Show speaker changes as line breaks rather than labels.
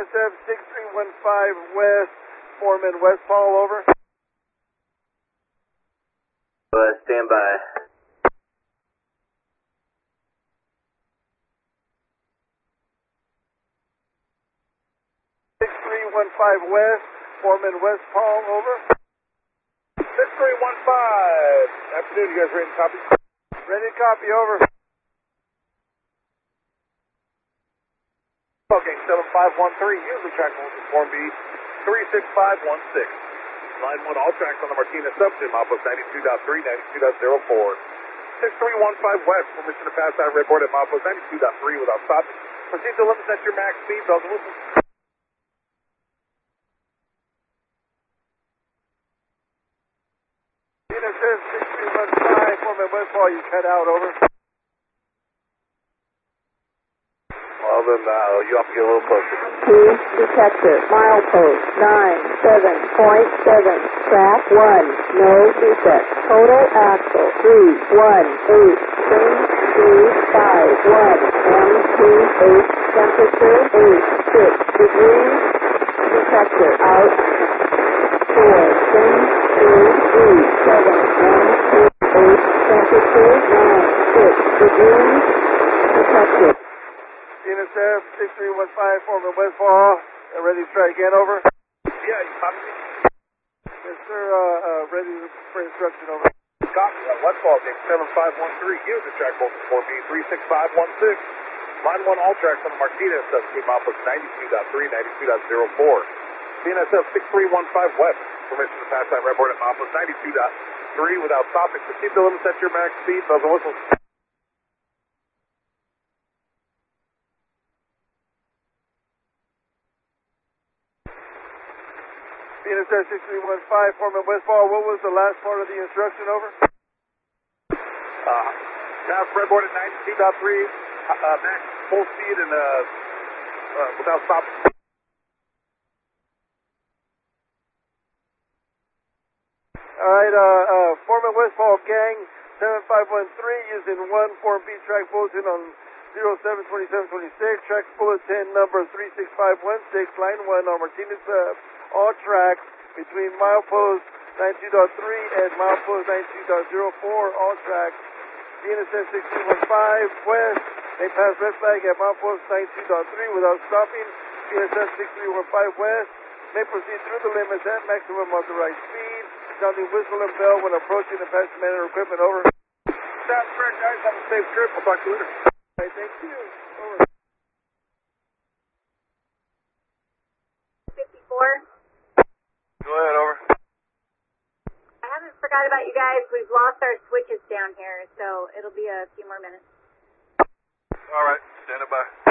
BNSF 6315 West, Foreman West Paul, over.
Stand by.
West, Foreman West Paul, over.
6315. Afternoon, you guys ready to copy?
Ready to copy, over.
Okay, 7513, use the track hold Form B 36516. Line 1, all tracks on the Martinez substation, milepost 92.3, 92.04. 6315 West, permission to pass that red board at milepost 92.3 without stopping. Proceed to limits at your max speed, bells and whistles.
BNSF 6315, Foreman West Paul, you cut out, over.
Well, then you have to get a little closer.
Key detector, milepost 97.7, track 1, no defect. Total axle 318, spin 351, M28, temperature 86 degrees, detector out 4, spin 337, M28, temperature 96 degrees, detector.
BNSF 6315, Foreman West Paul, ready to try again, over.
Yeah, you copy me?
Yes, sir, ready for instruction, over.
Copy. West Ball game 7513, use the track hold Form B 36516. Line 1, all tracks on the Martinez substation, milepost 92.3, 92.04. BNSF 6315 West, permission to pass that red board at milepost 92.3 without stopping. Proceed to limits at your max speed, bells and whistles.
BNSF 6315, Foreman West Paul, what was the last part of the instruction, over?
Pass red board at 92.3, max full speed and without stopping.
All right, Foreman West Paul, gang 7513, using 1 Form B track bulletin on 072726, track bulletin number 36516, line 1 on Martinez, all tracks between milepost 92.3 and milepost 92.04, all tracks. BNSF 6315 West, they pass red flag at milepost 92.3 without stopping. BNSF 6315 West may proceed through the limits at maximum authorized speed, sounding whistle and bell when approaching the passenger man and equipment, over.
Sounds correct, guys. Have a safe trip. We'll talk to you later.
All right, thank you. Over.
54.
Go ahead, over.
I haven't forgot about you guys. We've lost our switches down here, so it'll be a few more minutes.
All right, stand by.